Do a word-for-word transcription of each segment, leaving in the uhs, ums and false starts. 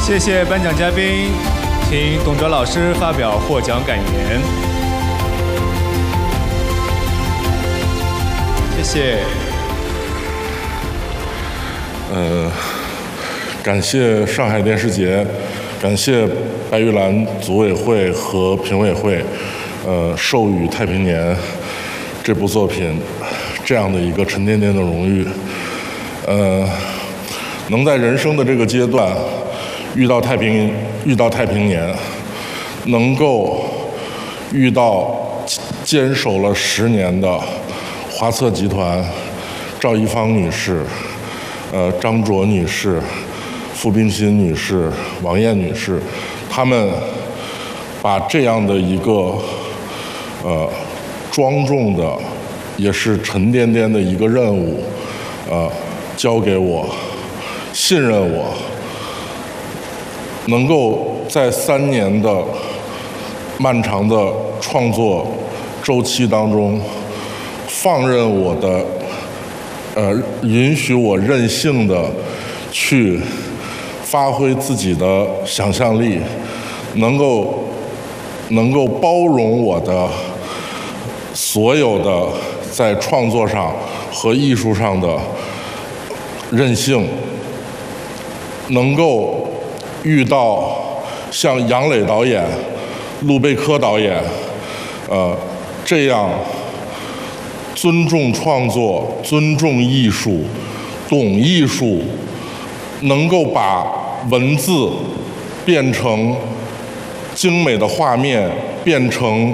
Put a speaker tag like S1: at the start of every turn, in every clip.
S1: 谢谢颁奖嘉宾，请董哲老师发表获奖感言。谢谢。
S2: 呃，感谢上海电视节，感谢白玉兰组委会和评委会，呃，授予《太平年》这部作品这样的一个沉甸甸的荣誉。呃，能在人生的这个阶段遇到太平遇到太平年，能够遇到坚守了十年的华策集团赵一芳女士、呃张卓女士、付冰心女士、王艳女士，她们把这样的一个呃庄重的也是沉甸甸的一个任务呃交给我，信任我，能够在三年的漫长的创作周期当中，放任我的，呃，允许我任性的去发挥自己的想象力，能够能够包容我的所有的在创作上和艺术上的任性，能够遇到像杨磊导演、陆贝科导演，呃，这样尊重创作、尊重艺术、懂艺术，能够把文字变成精美的画面，变成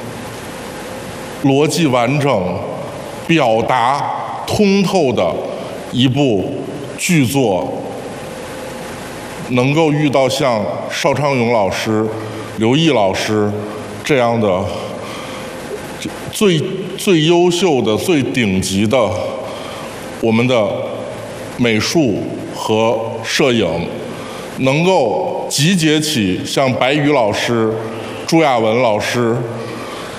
S2: 逻辑完整、表达通透的一部剧作。能够遇到像邵昌永老师、刘毅老师这样的最最优秀的、最顶级的我们的美术和摄影，能够集结起像白宇老师、朱亚文老师、